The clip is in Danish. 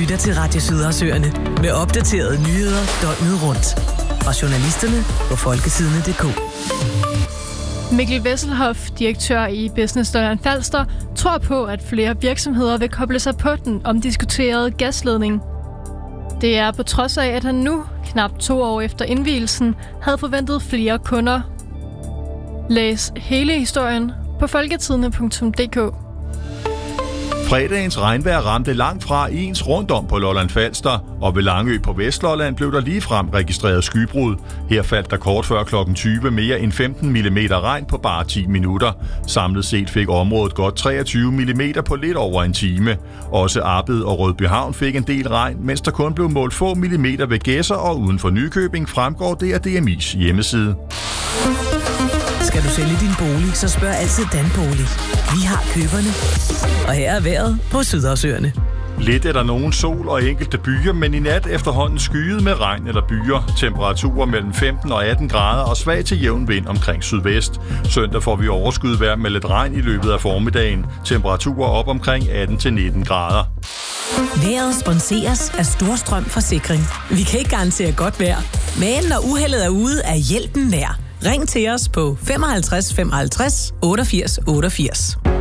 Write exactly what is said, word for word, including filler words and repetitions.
lytter til Radio Sydersøerne med opdaterede nyheder døgnet rundt. Fra journalisterne på folketidene punktum d k. Mikkel Wesselhoff, direktør i Business Lolland Falster, tror på, at flere virksomheder vil koble sig på den omdiskuterede gasledning. Det er på trods af, at han nu, knap to år efter indvielsen, havde forventet flere kunder. Læs hele historien på folketidene punktum d k. Fredagens regnvejr ramte langt fra ens rundt om på Lolland Falster, og ved Langø på Vestlolland blev der ligefrem registreret skybrud. Her faldt der kort før klokken tyve mere end femten millimeter regn på bare ti minutter. Samlet set fik området godt treogtyve millimeter på lidt over en time. Også Arbed og Rødbyhavn fik en del regn, mens der kun blev målt få millimeter ved Gedser og uden for Nykøbing, fremgår det af D M I's hjemmeside. Skal du sælge din bolig, så spørg altid Danbolig. Vi har køberne. Og her er vejret på Sydersøerne. Lidt er der nogen sol og enkelte byer, men i nat efterhånden skyet med regn eller byer. Temperaturer mellem femten og atten grader og svag til jævn vind omkring sydvest. Søndag får vi overskyet med lidt regn i løbet af formiddagen. Temperaturer op omkring atten til nitten grader. Vejret sponseres af Storstrøm Forsikring. Vi kan ikke garantere godt vejr, men når uheldet er ude, er hjælpen nær. Ring til os på femoghalvtreds femoghalvtreds otteogfirs otteogfirs.